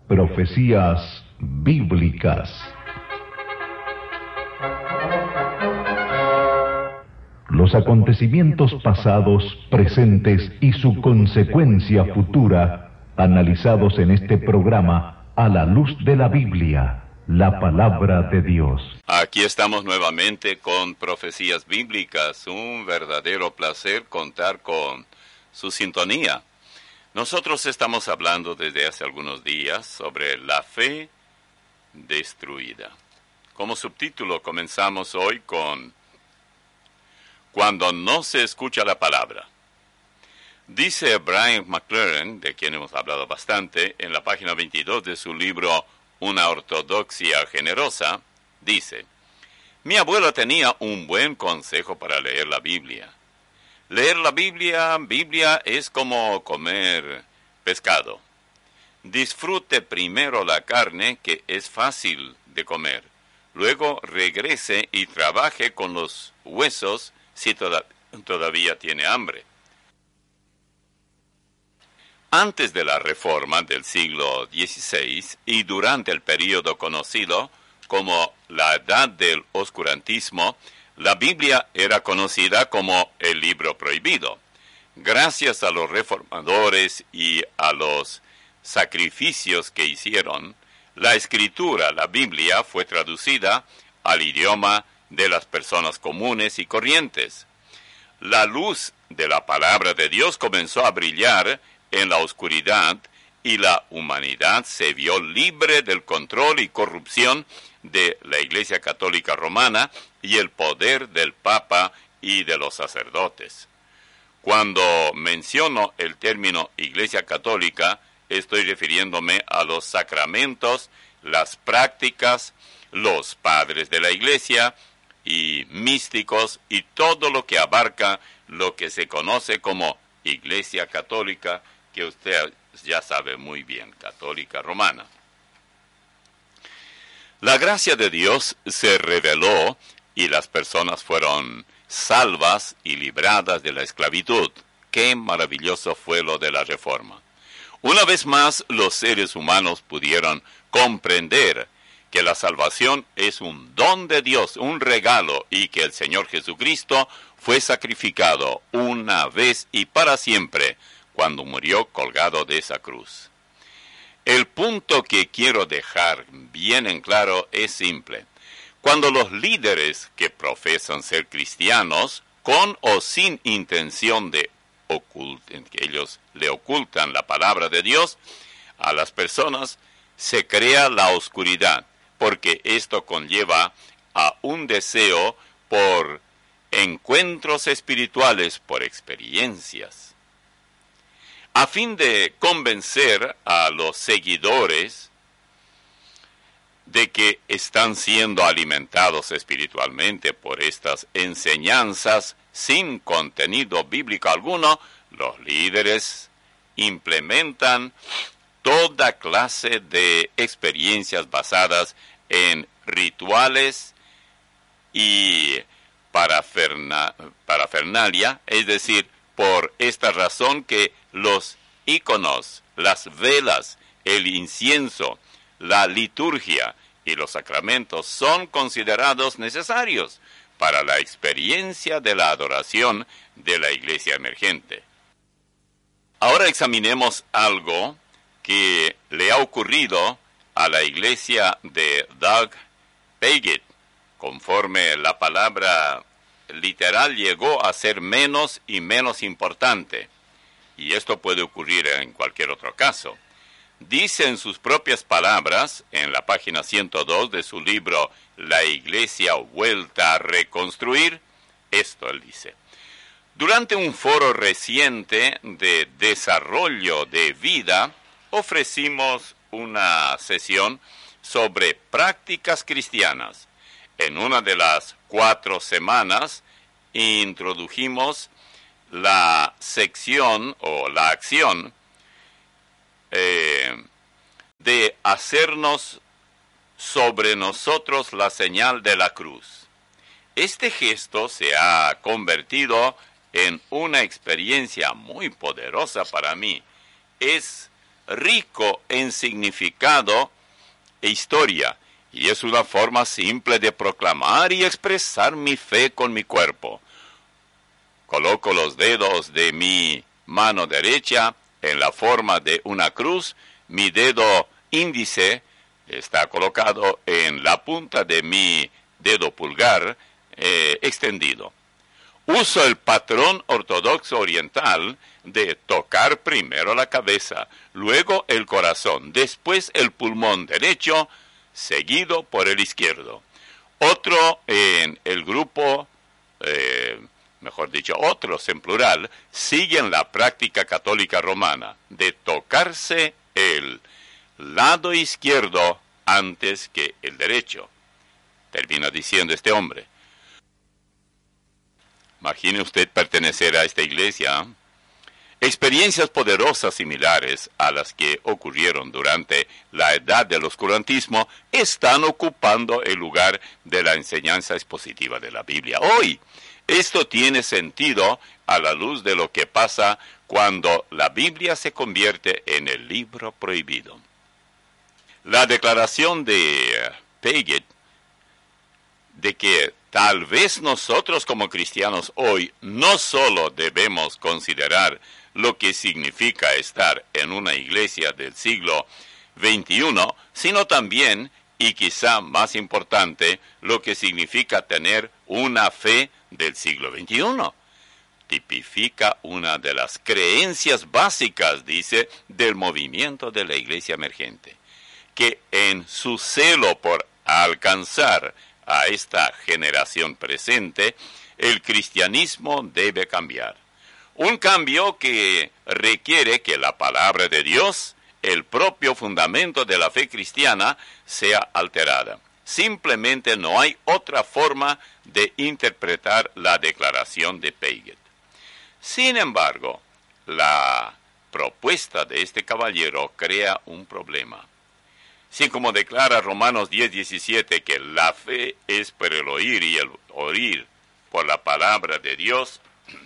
Profecías bíblicas. Los acontecimientos pasados, presentes y su consecuencia futura, analizados en este programa a la luz de la Biblia, la palabra de Dios. Aquí estamos nuevamente con Profecías Bíblicas. Un verdadero placer contar con su sintonía. Nosotros estamos hablando desde hace algunos días sobre la fe destruida. Como subtítulo comenzamos hoy con Cuando no se escucha la palabra. Dice Brian McLaren, de quien hemos hablado bastante, en la página 22 de su libro Una ortodoxia generosa, dice: mi abuela tenía un buen consejo para leer la Biblia. Leer la Biblia es como comer pescado. Disfrute primero la carne, que es fácil de comer. Luego regrese y trabaje con los huesos si todavía tiene hambre. Antes de la Reforma del siglo XVI y durante el período conocido como la Edad del Oscurantismo, la Biblia era conocida como el libro prohibido. Gracias a los reformadores y a los sacrificios que hicieron, la escritura, la Biblia, fue traducida al idioma de las personas comunes y corrientes. La luz de la palabra de Dios comenzó a brillar en la oscuridad y la humanidad se vio libre del control y corrupción de la Iglesia Católica Romana y el poder del Papa y de los sacerdotes. Cuando menciono el término Iglesia Católica, estoy refiriéndome a los sacramentos, las prácticas, los padres de la Iglesia y místicos y todo lo que abarca lo que se conoce como Iglesia Católica, que usted ya sabe muy bien, Católica Romana. La gracia de Dios se reveló y las personas fueron salvas y libradas de la esclavitud. Qué maravilloso fue lo de la Reforma. Una vez más, los seres humanos pudieron comprender que la salvación es un don de Dios, un regalo, y que el Señor Jesucristo fue sacrificado una vez y para siempre cuando murió colgado de esa cruz. El punto que quiero dejar bien en claro es simple. Cuando los líderes que profesan ser cristianos, con o sin intención de que ellos le ocultan la palabra de Dios a las personas, se crea la oscuridad, porque esto conlleva a un deseo por encuentros espirituales, por experiencias. A fin de convencer a los seguidores de que están siendo alimentados espiritualmente por estas enseñanzas sin contenido bíblico alguno, los líderes implementan toda clase de experiencias basadas en rituales y parafernalia, es decir, por esta razón que los íconos, las velas, el incienso, la liturgia y los sacramentos son considerados necesarios para la experiencia de la adoración de la iglesia emergente. Ahora examinemos algo que le ha ocurrido a la iglesia de Doug Pagitt, conforme la palabra literal llegó a ser menos y menos importante, y esto puede ocurrir en cualquier otro caso. Dice en sus propias palabras, en la página 102 de su libro La Iglesia Vuelta a Reconstruir, esto él dice: durante un foro reciente de desarrollo de vida, ofrecimos una sesión sobre prácticas cristianas. En una de las 4 semanas introdujimos la sección o la acción de hacernos sobre nosotros la señal de la cruz. Este gesto se ha convertido en una experiencia muy poderosa para mí. Es rico en significado e historia, y es una forma simple de proclamar y expresar mi fe con mi cuerpo. Coloco los dedos de mi mano derecha en la forma de una cruz. Mi dedo índice está colocado en la punta de mi dedo pulgar extendido. Uso el patrón ortodoxo oriental de tocar primero la cabeza, luego el corazón, después el pulmón derecho, seguido por el izquierdo. Otro en el grupo, otros en plural, siguen la práctica católica romana de tocarse el lado izquierdo antes que el derecho. Termina diciendo este hombre. Imagine usted pertenecer a esta iglesia. Experiencias poderosas similares a las que ocurrieron durante la edad del oscurantismo están ocupando el lugar de la enseñanza expositiva de la Biblia. Hoy, esto tiene sentido a la luz de lo que pasa cuando la Biblia se convierte en el libro prohibido. La declaración de Paget de que tal vez nosotros como cristianos hoy no solo debemos considerar lo que significa estar en una iglesia del siglo XXI, sino también, y quizá más importante, lo que significa tener una fe del siglo XXI. Tipifica una de las creencias básicas, dice, del movimiento de la iglesia emergente, que en su celo por alcanzar a esta generación presente, el cristianismo debe cambiar. Un cambio que requiere que la palabra de Dios, el propio fundamento de la fe cristiana, sea alterada. Simplemente no hay otra forma de interpretar la declaración de Paget. Sin embargo, la propuesta de este caballero crea un problema. Si como declara Romanos 10:17 que la fe es por el oír y el oír por la palabra de Dios,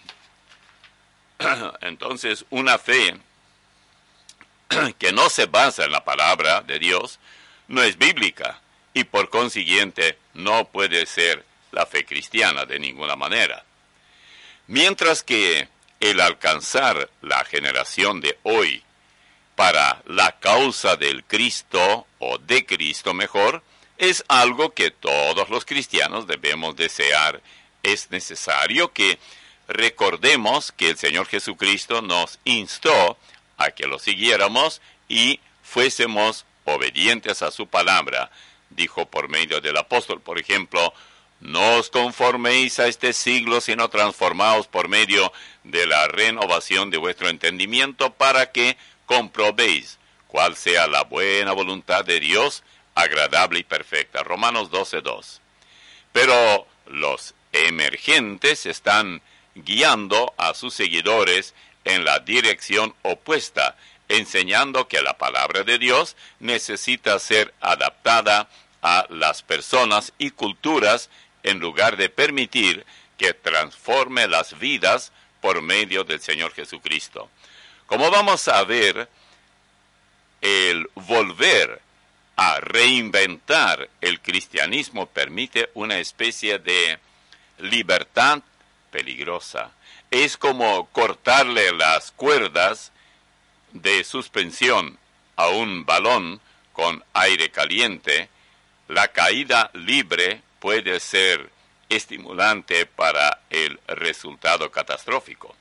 entonces una fe que no se basa en la palabra de Dios no es bíblica y por consiguiente no puede ser la fe cristiana de ninguna manera. Mientras que el alcanzar la generación de hoy para la causa del Cristo, o de Cristo mejor, es algo que todos los cristianos debemos desear. Es necesario que recordemos que el Señor Jesucristo nos instó a que lo siguiéramos y fuésemos obedientes a su palabra. Dijo por medio del apóstol, por ejemplo, no os conforméis a este siglo, sino transformaos por medio de la renovación de vuestro entendimiento para que comprobéis cuál sea la buena voluntad de Dios, agradable y perfecta. Romanos 12:2. Pero los emergentes están guiando a sus seguidores en la dirección opuesta, enseñando que la palabra de Dios necesita ser adaptada a las personas y culturas en lugar de permitir que transforme las vidas por medio del Señor Jesucristo. Como vamos a ver, el volver a reinventar el cristianismo permite una especie de libertad peligrosa. Es como cortarle las cuerdas de suspensión a un balón con aire caliente. La caída libre puede ser estimulante para el resultado catastrófico.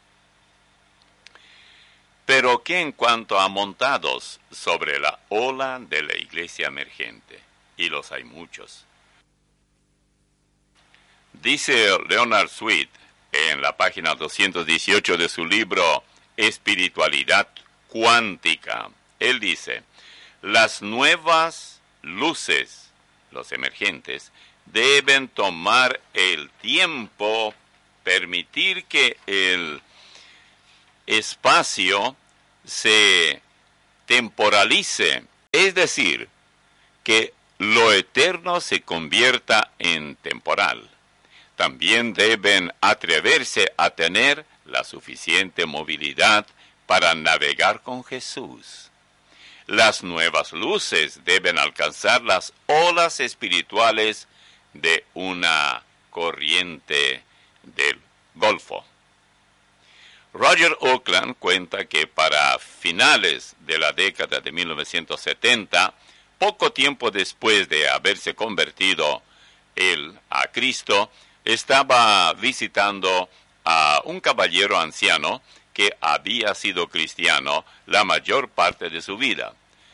Pero ¿qué en cuanto a montados sobre la ola de la iglesia emergente? Y los hay muchos. Dice Leonard Sweet en la página 218 de su libro Espiritualidad Cuántica. Él dice, las nuevas luces, los emergentes, deben tomar el tiempo, permitir que el espacio se temporalice, es decir, que lo eterno se convierta en temporal. También deben atreverse a tener la suficiente movilidad para navegar con Jesús. Las nuevas luces deben alcanzar las olas espirituales de una corriente del Golfo. Roger Auckland cuenta que para finales de la década de 1970, poco tiempo después de haberse convertido él a Cristo, estaba visitando a un caballero anciano que había sido cristiano la mayor parte de su vida.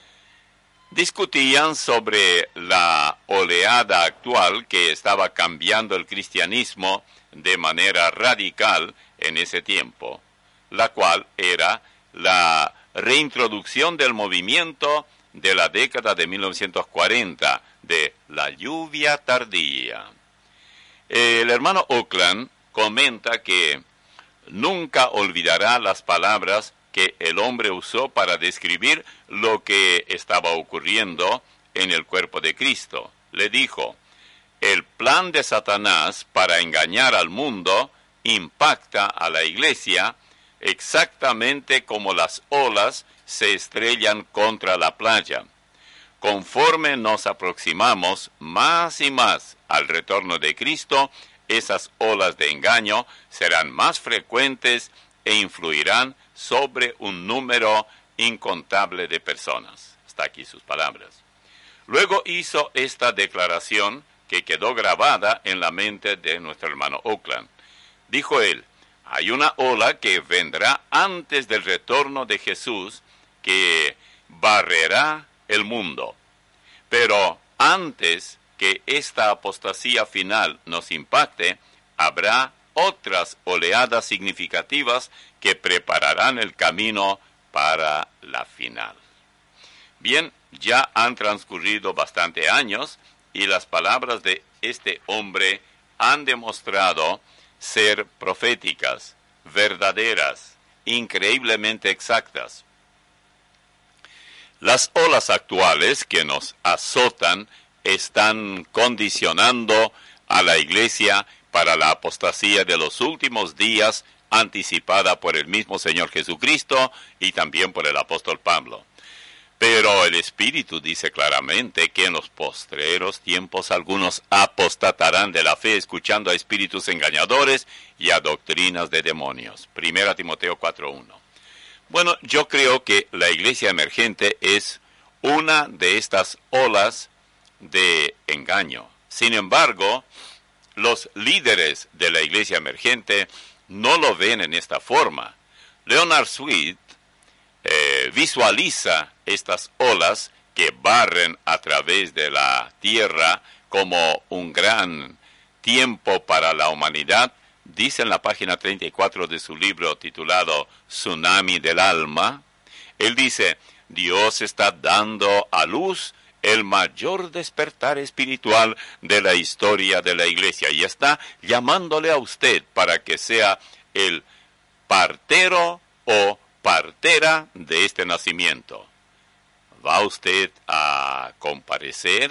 Discutían sobre la oleada actual que estaba cambiando el cristianismo de manera radical en ese tiempo, la cual era la reintroducción del movimiento de la década de 1940, de la lluvia tardía. El hermano Auckland comenta que nunca olvidará las palabras que el hombre usó para describir lo que estaba ocurriendo en el cuerpo de Cristo. Le dijo: el plan de Satanás para engañar al mundo impacta a la iglesia exactamente como las olas se estrellan contra la playa. Conforme nos aproximamos más y más al retorno de Cristo, esas olas de engaño serán más frecuentes e influirán sobre un número incontable de personas. Hasta aquí sus palabras. Luego hizo esta declaración que quedó grabada en la mente de nuestro hermano Auckland. Dijo él: hay una ola que vendrá antes del retorno de Jesús que barrerá el mundo. Pero antes que esta apostasía final nos impacte, habrá otras oleadas significativas que prepararán el camino para la final. Bien, ya han transcurrido bastante años y las palabras de este hombre han demostrado ser proféticas, verdaderas, increíblemente exactas. Las olas actuales que nos azotan están condicionando a la iglesia para la apostasía de los últimos días, anticipada por el mismo Señor Jesucristo y también por el apóstol Pablo. Pero el Espíritu dice claramente que en los postreros tiempos algunos apostatarán de la fe, escuchando a espíritus engañadores y a doctrinas de demonios. 1 Timoteo 4:1. Bueno, yo creo que la iglesia emergente es una de estas olas de engaño. Sin embargo, los líderes de la iglesia emergente no lo ven en esta forma. Leonard Sweet visualiza estas olas que barren a través de la tierra como un gran tiempo para la humanidad. Dice en la página 34 de su libro titulado Tsunami del Alma, él dice: Dios está dando a luz el mayor despertar espiritual de la historia de la iglesia y está llamándole a usted para que sea el partero o partera de este nacimiento. ¿Va usted a comparecer?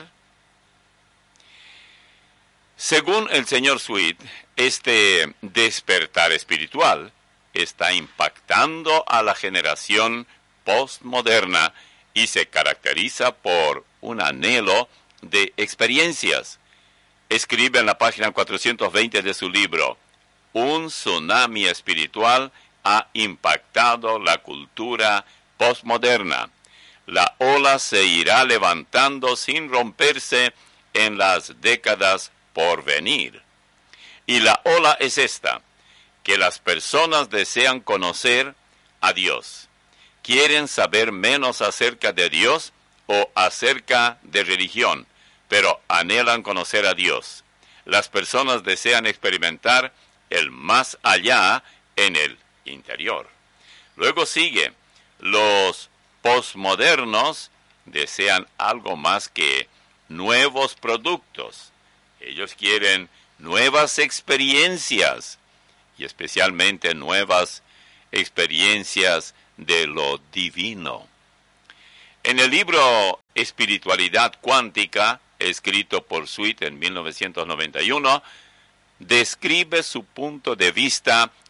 Según el señor Sweet, este despertar espiritual está impactando a la generación postmoderna y se caracteriza por un anhelo de experiencias. Escribe en la página 420 de su libro: un tsunami espiritual ha impactado la cultura postmoderna. La ola se irá levantando sin romperse en las décadas por venir. Y la ola es esta: que las personas desean conocer a Dios. Quieren saber menos acerca de Dios o acerca de religión, pero anhelan conocer a Dios. Las personas desean experimentar el más allá en el interior. Luego sigue: los posmodernos desean algo más que nuevos productos. Ellos quieren nuevas experiencias y especialmente nuevas experiencias de lo divino. En el libro Espiritualidad Cuántica, escrito por Sweet en 1991, describe su punto de vista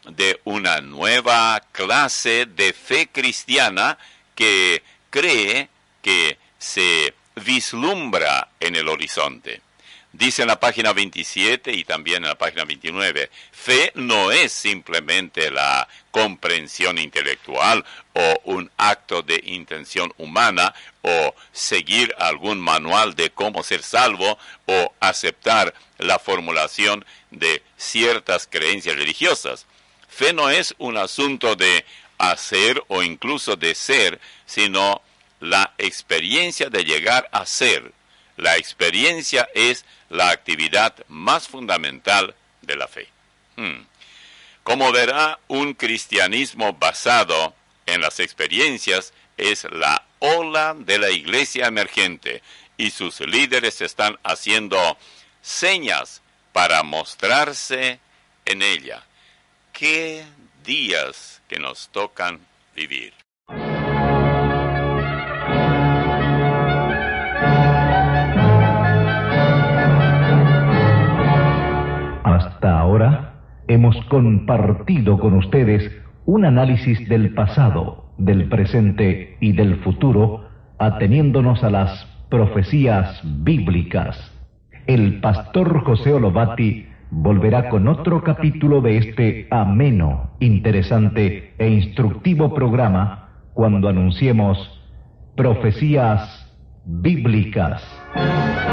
de una nueva clase de fe cristiana que cree que se vislumbra en el horizonte. Dice en la página 27 y también en la página 29, fe no es simplemente la comprensión intelectual o un acto de intención humana o seguir algún manual de cómo ser salvo o aceptar la formulación de ciertas creencias religiosas. Fe no es un asunto de hacer o incluso de ser, sino la experiencia de llegar a ser. La experiencia es la actividad más fundamental de la fe. Como verá, un cristianismo basado en las experiencias es la ola de la iglesia emergente y sus líderes están haciendo señas para mostrarse en ella. ¡Qué días que nos tocan vivir! Hasta ahora hemos compartido con ustedes un análisis del pasado, del presente y del futuro, ateniéndonos a las profecías bíblicas. El pastor José Olobati volverá con otro capítulo de este ameno, interesante e instructivo programa cuando anunciemos profecías bíblicas.